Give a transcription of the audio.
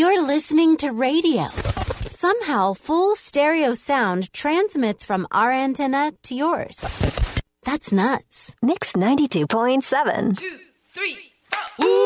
You're listening to radio. Somehow, full stereo sound transmits from our antenna to yours. That's nuts. Mix 92.7. 2, 3, 4.